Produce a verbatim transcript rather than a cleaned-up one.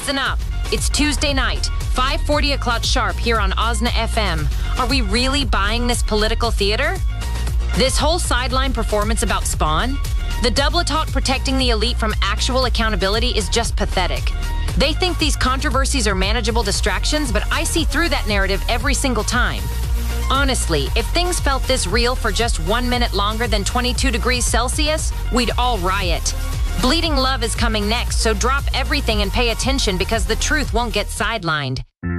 Listen up. It's Tuesday night, five forty o'clock sharp here on Osna F M. Are we really buying this political theater? This whole sideline performance about Spawn? The double talk protecting the elite from actual accountability is just pathetic. They think these controversies are manageable distractions, but I see through that narrative every single time. Honestly, if things felt this real for just one minute longer than twenty-two degrees Celsius, we'd all riot. Bleeding love is coming next, so drop everything and pay attention because the truth won't get sidelined.